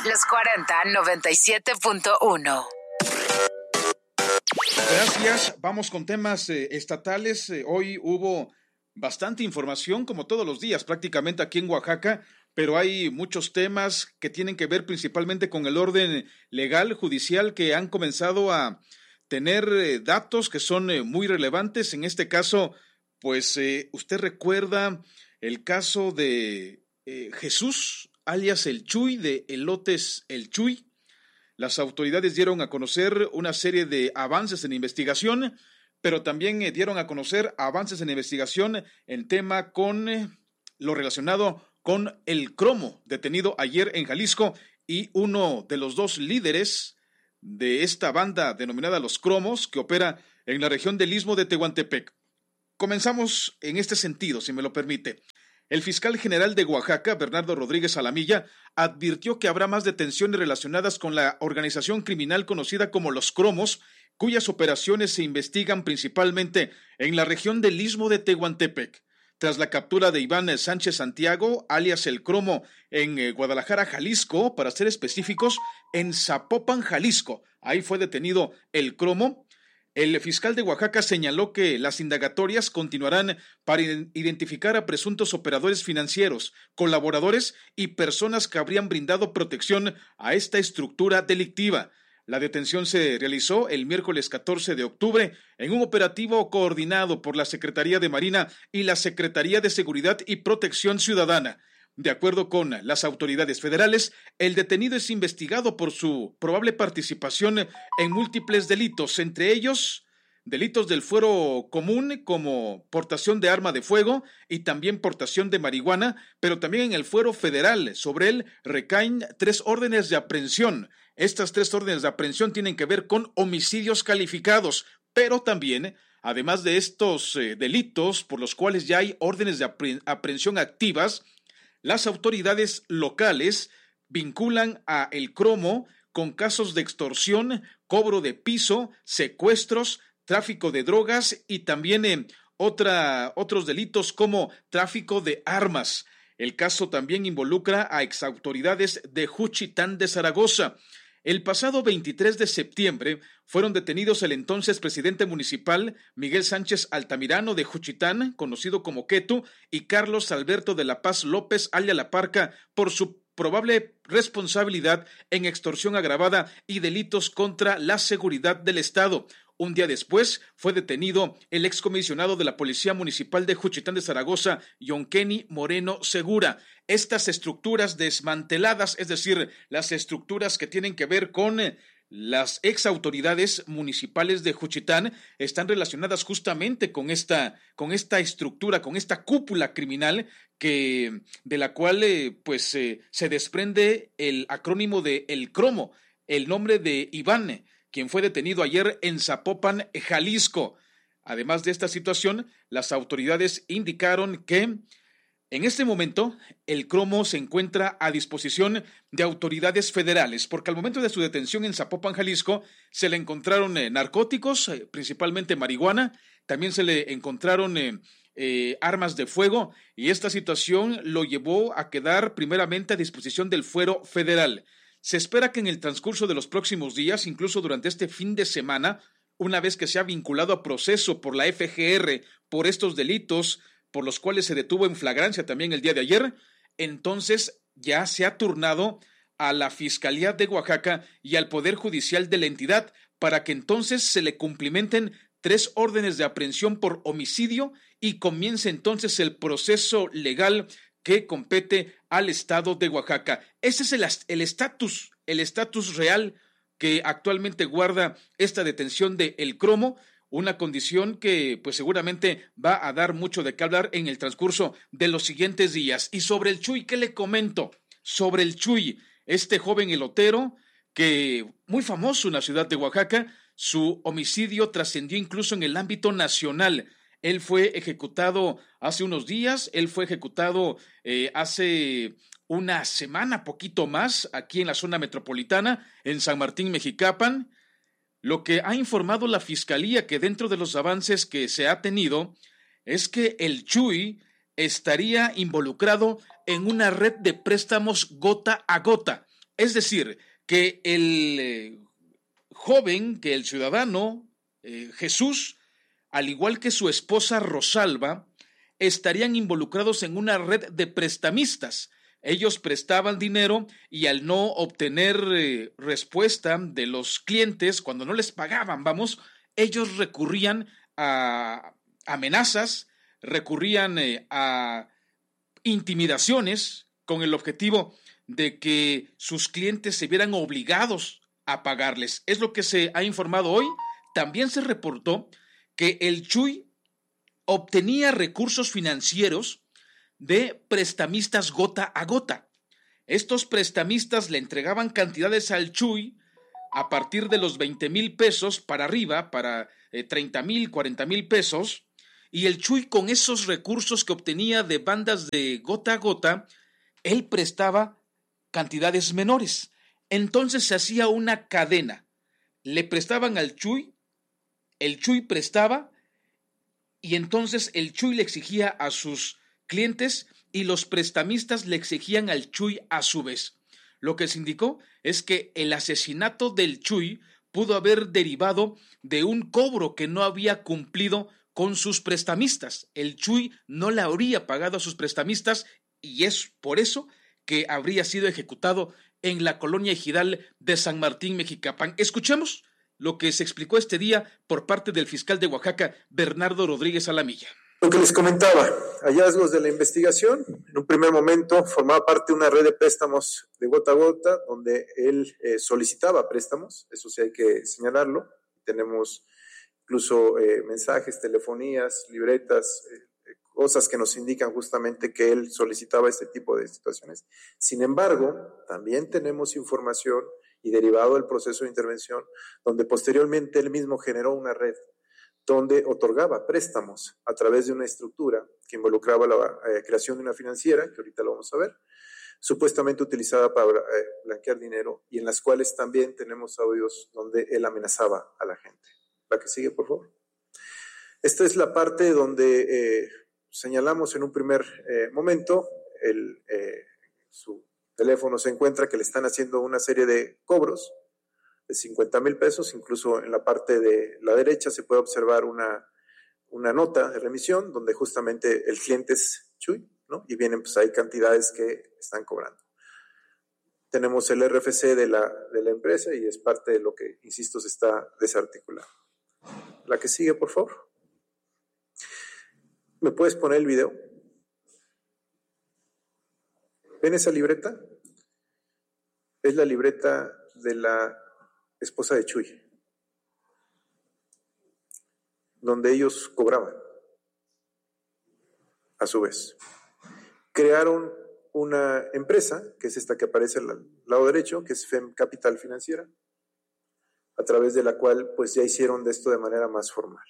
Los 40-97.1. Gracias. Vamos con temas estatales. Hoy hubo bastante información, como todos los días, prácticamente aquí en Oaxaca, pero hay muchos temas que tienen que ver principalmente con el orden legal, judicial, que han comenzado a tener datos que son muy relevantes. En este caso, pues usted recuerda el caso de Jesús, alias el Chuy, de Elotes el Chuy. Las autoridades dieron a conocer una serie de avances en investigación, pero también dieron a conocer avances en investigación en tema con lo relacionado con el cromo, detenido ayer en Jalisco, y uno de los dos líderes de esta banda denominada Los Cromos, que opera en la región del Istmo de Tehuantepec. Comenzamos en este sentido, si me lo permite. El fiscal general de Oaxaca, Bernardo Rodríguez Alamilla, advirtió que habrá más detenciones relacionadas con la organización criminal conocida como Los Cromos, cuyas operaciones se investigan principalmente en la región del Istmo de Tehuantepec. Tras la captura de Iván Sánchez Santiago, alias El Cromo, en Guadalajara, Jalisco, para ser específicos, en Zapopan, Jalisco, ahí fue detenido El Cromo. El fiscal de Oaxaca señaló que las indagatorias continuarán para identificar a presuntos operadores financieros, colaboradores y personas que habrían brindado protección a esta estructura delictiva. La detención se realizó el miércoles 14 de octubre en un operativo coordinado por la Secretaría de Marina y la Secretaría de Seguridad y Protección Ciudadana. De acuerdo con las autoridades federales, el detenido es investigado por su probable participación en múltiples delitos, entre ellos delitos del fuero común como portación de arma de fuego y también portación de marihuana, pero también en el fuero federal. Sobre él recaen 3 órdenes de aprehensión. Estas 3 órdenes de aprehensión tienen que ver con homicidios calificados, pero también, además de estos delitos por los cuales ya hay órdenes de aprehensión activas, las autoridades locales vinculan a El Cromo con casos de extorsión, cobro de piso, secuestros, tráfico de drogas y también otros delitos como tráfico de armas. El caso también involucra a exautoridades de Juchitán de Zaragoza. El pasado 23 de septiembre fueron detenidos el entonces presidente municipal Miguel Sánchez Altamirano de Juchitán, conocido como Quetu, y Carlos Alberto de la Paz López alias La Parca por su probable responsabilidad en extorsión agravada y delitos contra la seguridad del Estado. Un día después fue detenido el excomisionado de la Policía Municipal de Juchitán de Zaragoza, Yonqueni Moreno Segura. Estas estructuras desmanteladas, es decir, las estructuras que tienen que ver con las exautoridades municipales de Juchitán, están relacionadas justamente con esta estructura, con esta cúpula criminal de la cual se desprende el acrónimo de El Cromo, el nombre de Iván, quien fue detenido ayer en Zapopan, Jalisco. Además de esta situación, las autoridades indicaron que en este momento El Cromo se encuentra a disposición de autoridades federales, porque al momento de su detención en Zapopan, Jalisco, se le encontraron narcóticos, principalmente marihuana, también se le encontraron armas de fuego, y esta situación lo llevó a quedar primeramente a disposición del fuero federal. Se espera que en el transcurso de los próximos días, incluso durante este fin de semana, una vez que sea vinculado a proceso por la FGR por estos delitos por los cuales se detuvo en flagrancia también el día de ayer, entonces ya se ha turnado a la Fiscalía de Oaxaca y al Poder Judicial de la entidad para que entonces se le cumplimenten 3 órdenes de aprehensión por homicidio y comience entonces el proceso legal que compete al Estado de Oaxaca. Ese es el estatus real que actualmente guarda esta detención de El Cromo, una condición que pues seguramente va a dar mucho de qué hablar en el transcurso de los siguientes días. Y sobre el Chuy, ¿qué le comento? Sobre el Chuy, este joven elotero que muy famoso en la ciudad de Oaxaca, su homicidio trascendió incluso en el ámbito nacional. Él fue ejecutado hace unos días, hace una semana, poquito más, aquí en la zona metropolitana, en San Martín, Mexicapan. Lo que ha informado la Fiscalía, que dentro de los avances que se ha tenido, es que el Chuy estaría involucrado en una red de préstamos gota a gota. Es decir, que el joven, que el ciudadano Jesús, al igual que su esposa Rosalba, estarían involucrados en una red de prestamistas. Ellos prestaban dinero y al no obtener respuesta de los clientes, cuando no les pagaban, ellos recurrían a amenazas, recurrían a intimidaciones con el objetivo de que sus clientes se vieran obligados a pagarles. Es lo que se ha informado hoy. También se reportó que el Chuy obtenía recursos financieros de prestamistas gota a gota. Estos prestamistas le entregaban cantidades al Chuy a partir de los 20,000 pesos para arriba, para 30,000, 40,000 pesos, y el Chuy, con esos recursos que obtenía de bandas de gota a gota, él prestaba cantidades menores. Entonces se hacía una cadena. Le prestaban al Chuy, el Chuy prestaba, y entonces el Chuy le exigía a sus clientes y los prestamistas le exigían al Chuy a su vez. Lo que se indicó es que el asesinato del Chuy pudo haber derivado de un cobro que no había cumplido con sus prestamistas. El Chuy no le habría pagado a sus prestamistas y es por eso que habría sido ejecutado en la colonia ejidal de San Martín, Mexicapán. Escuchemos lo que se explicó este día por parte del fiscal de Oaxaca, Bernardo Rodríguez Alamilla. Lo que les comentaba, hallazgos de la investigación, en un primer momento formaba parte de una red de préstamos de gota a gota, donde él solicitaba préstamos, eso sí hay que señalarlo. Tenemos incluso mensajes, telefonías, libretas, cosas que nos indican justamente que él solicitaba este tipo de situaciones. Sin embargo, también tenemos información y derivado del proceso de intervención, donde posteriormente él mismo generó una red donde otorgaba préstamos a través de una estructura que involucraba la creación de una financiera, que ahorita lo vamos a ver, supuestamente utilizada para blanquear dinero, y en las cuales también tenemos audios donde él amenazaba a la gente. La que sigue, por favor. Esta es la parte donde señalamos en un primer momento, su teléfono se encuentra que le están haciendo una serie de cobros de 50,000 pesos, incluso en la parte de la derecha se puede observar una nota de remisión donde justamente el cliente es Chuy, ¿no? Y vienen pues hay cantidades que están cobrando. Tenemos el RFC de la empresa y es parte de lo que, insisto, se está desarticulando. La que sigue, por favor. ¿Me puedes poner el video? ¿Ven esa libreta? Es la libreta de la esposa de Chuy, donde ellos cobraban. A su vez, crearon una empresa, que es esta que aparece al lado derecho, que es FEM Capital Financiera, a través de la cual pues ya hicieron de esto de manera más formal.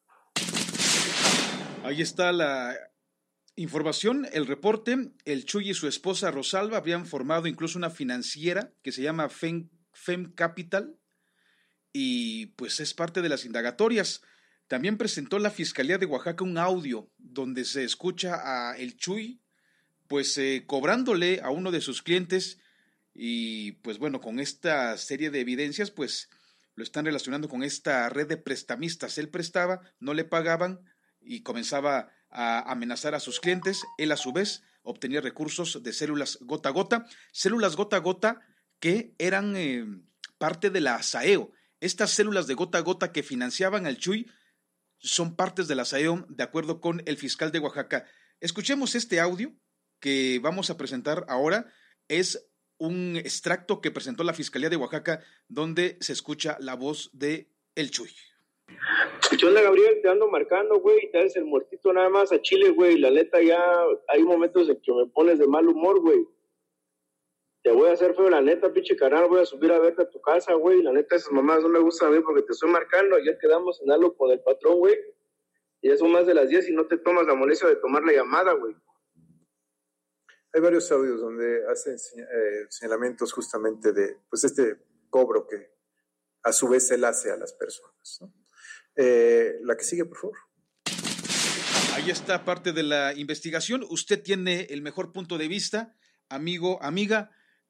Ahí está la información, el reporte. El Chuy y su esposa Rosalba habían formado incluso una financiera que se llama FEM Capital y pues es parte de las indagatorias. También presentó la Fiscalía de Oaxaca un audio donde se escucha a el Chuy pues cobrándole a uno de sus clientes y pues bueno, con esta serie de evidencias pues lo están relacionando con esta red de prestamistas. Él prestaba, no le pagaban y comenzaba a amenazar a sus clientes. Él a su vez obtenía recursos de células gota a gota que eran parte de la SAEO. Estas células de gota a gota que financiaban al Chuy son partes de la SAEO, de acuerdo con el fiscal de Oaxaca. Escuchemos este audio que vamos a presentar ahora. Es un extracto que presentó la Fiscalía de Oaxaca, donde se escucha la voz de el Chuy. ¿Qué onda, Gabriel? Te ando marcando, güey, te haces el muertito nada más a Chile, güey. La neta, ya hay momentos en que me pones de mal humor, güey. Te voy a hacer feo, la neta, pinche canal, voy a subir a verte a tu casa, güey. La neta, esas mamadas no me gustan a mí porque te estoy marcando. Ayer quedamos en algo con el patrón, güey. Y ya son más de las 10 y no te tomas la molestia de tomar la llamada, güey. Hay varios audios donde hacen señalamientos justamente de pues este cobro que a su vez él hace a las personas, ¿no? La que sigue, por favor. Ahí está parte de la investigación. Usted tiene el mejor punto de vista, amigo, amiga.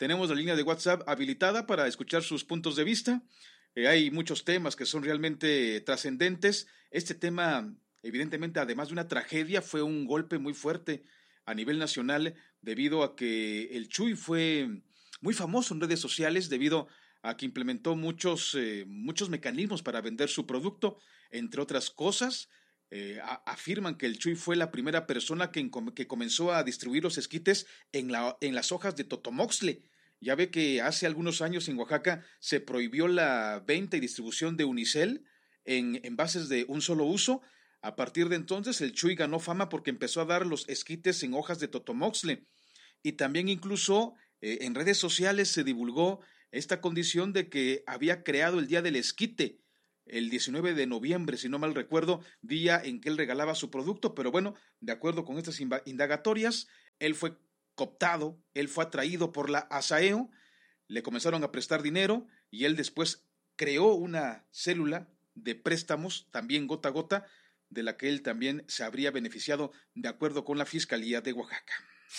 tenemos la línea de WhatsApp habilitada para escuchar sus puntos de vista. Hay muchos temas que son realmente trascendentes. Este tema, evidentemente, además de una tragedia, fue un golpe muy fuerte a nivel nacional debido a que el Chuy fue muy famoso en redes sociales debido a que implementó muchos mecanismos para vender su producto. Entre otras cosas, afirman que el Chuy fue la primera persona que comenzó a distribuir los esquites en las hojas de totomoxle. Ya ve que hace algunos años en Oaxaca se prohibió la venta y distribución de unicel en envases de un solo uso. A partir de entonces el Chuy ganó fama porque empezó a dar los esquites en hojas de totomoxle. Y también incluso en redes sociales se divulgó esta condición de que había creado el Día del Esquite, el 19 de noviembre, si no mal recuerdo, día en que él regalaba su producto. Pero bueno, de acuerdo con estas indagatorias, él fue cooptado, él fue atraído por la ASAEO, le comenzaron a prestar dinero y él después creó una célula de préstamos, también gota a gota, de la que él también se habría beneficiado de acuerdo con la Fiscalía de Oaxaca.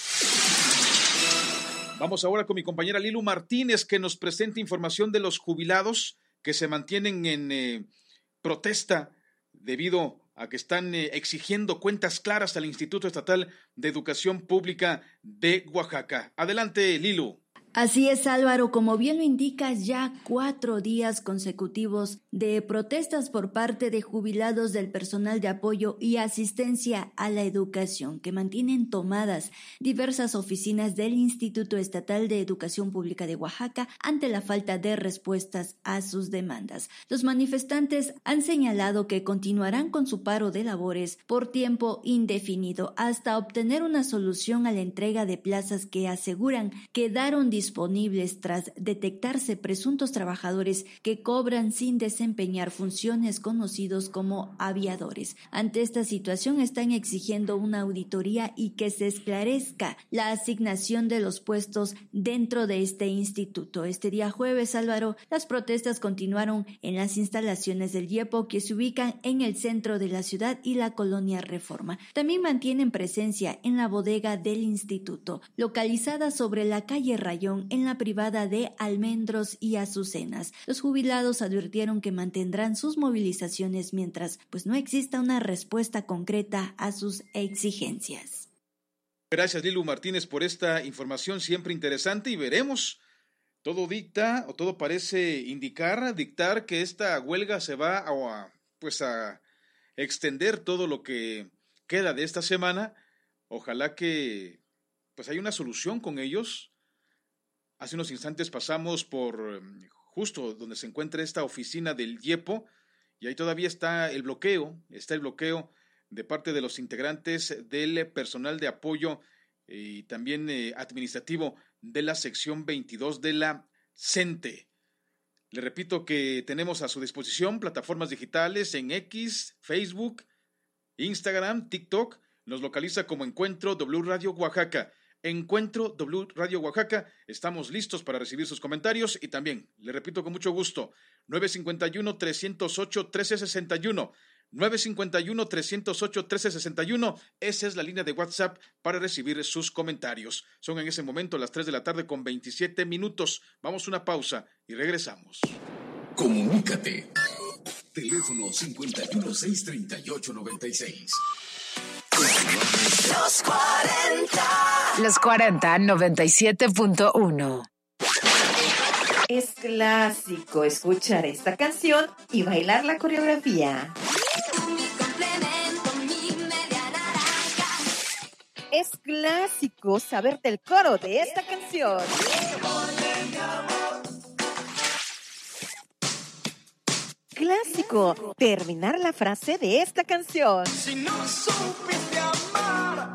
Vamos ahora con mi compañera Lilu Martínez, que nos presenta información de los jubilados que se mantienen en protesta debido a que están exigiendo cuentas claras al Instituto Estatal de Educación Pública de Oaxaca. Adelante, Lilu. Así es, Álvaro, como bien lo indicas, ya 4 días consecutivos de protestas por parte de jubilados del personal de apoyo y asistencia a la educación, que mantienen tomadas diversas oficinas del Instituto Estatal de Educación Pública de Oaxaca ante la falta de respuestas a sus demandas. Los manifestantes han señalado que continuarán con su paro de labores por tiempo indefinido hasta obtener una solución a la entrega de plazas que aseguran quedaron disponibles tras detectarse presuntos trabajadores que cobran sin desempeñar funciones conocidos como aviadores. Ante esta situación están exigiendo una auditoría y que se esclarezca la asignación de los puestos dentro de este instituto. Este día jueves, Álvaro, las protestas continuaron en las instalaciones del IEPO que se ubican en el centro de la ciudad y la colonia Reforma. También mantienen presencia en la bodega del instituto, localizada sobre la calle Rayón en la privada de Almendros y Azucenas. Los jubilados advirtieron que mantendrán sus movilizaciones mientras no exista una respuesta concreta a sus exigencias. Gracias, Lilu Martínez, por esta información siempre interesante y veremos. Todo dicta o todo parece dictar que esta huelga se va a extender todo lo que queda de esta semana. Ojalá que haya una solución con ellos. Hace unos instantes pasamos por justo donde se encuentra esta oficina del IEPO y ahí todavía está el bloqueo de parte de los integrantes del personal de apoyo y también administrativo de la sección 22 de la CENTE. Le repito que tenemos a su disposición plataformas digitales en X, Facebook, Instagram, TikTok. Nos localiza como Encuentro W Radio Oaxaca. Encuentro W Radio Oaxaca, estamos listos para recibir sus comentarios y también, le repito con mucho gusto, 951-308-1361, 951-308-1361, esa es la línea de WhatsApp para recibir sus comentarios. Son en ese momento las 3 de la tarde con 27 minutos. Vamos a una pausa y regresamos. Comunícate. Teléfono 516-3896. Los 40 97.1. Es clásico escuchar esta canción y bailar la coreografía. Es clásico saberte el coro de esta canción. Clásico terminar la frase de esta canción. Si no supiste amar.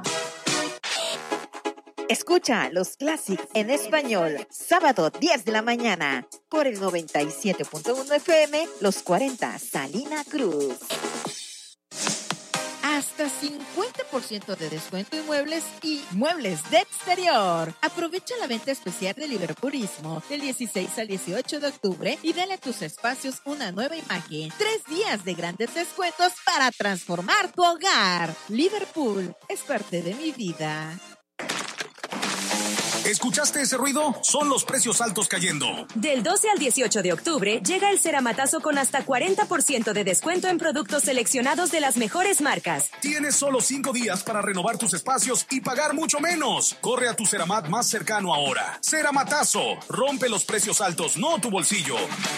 Escucha los Classic en español, sábado 10 de la mañana, por el 97.1 FM, Los 40, Salina Cruz. Hasta 50% de descuento en muebles y muebles de exterior. Aprovecha la venta especial de Liverpoolismo del 16 al 18 de octubre y dale a tus espacios una nueva imagen. 3 días de grandes descuentos para transformar tu hogar. Liverpool es parte de mi vida. ¿Escuchaste ese ruido? Son los precios altos cayendo. Del 12 al 18 de octubre llega el ceramatazo con hasta 40% de descuento en productos seleccionados de las mejores marcas. Tienes solo 5 días para renovar tus espacios y pagar mucho menos. Corre a tu Ceramat más cercano ahora. Ceramatazo. Rompe los precios altos, no tu bolsillo.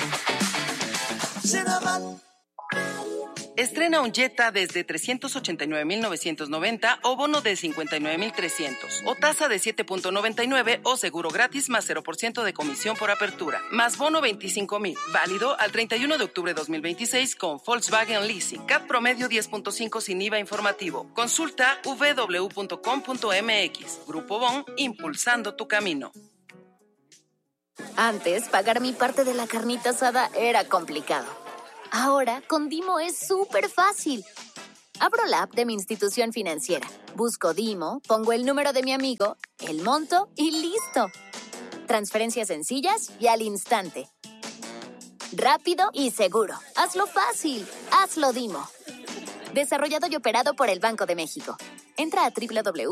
Ceramat. Estrena un Jetta desde 389,990 o bono de 59,300 o tasa de 7.99 o seguro gratis más 0% de comisión por apertura, más bono 25,000, válido al 31 de octubre 2026 con Volkswagen Leasing. CAT promedio 10.5 sin IVA informativo. Consulta www.com.mx. Grupo Bon, impulsando tu camino. Antes, pagar mi parte de la carnita asada era complicado. Ahora, con Dimo es súper fácil. Abro la app de mi institución financiera, busco Dimo, pongo el número de mi amigo, el monto y ¡listo! Transferencias sencillas y al instante. Rápido y seguro. Hazlo fácil. Hazlo Dimo. Desarrollado y operado por el Banco de México. Entra a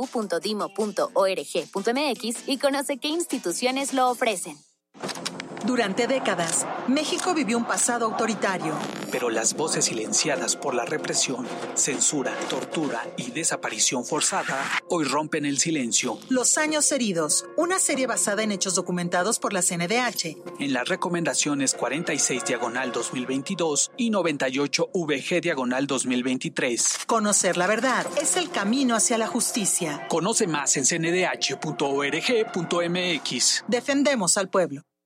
www.dimo.org.mx y conoce qué instituciones lo ofrecen. Durante décadas, México vivió un pasado autoritario. Pero las voces silenciadas por la represión, censura, tortura y desaparición forzada hoy rompen el silencio. Los años heridos, una serie basada en hechos documentados por la CNDH. En las recomendaciones 46/2022 y 98VG/2023. Conocer la verdad es el camino hacia la justicia. Conoce más en cndh.org.mx. Defendemos al pueblo.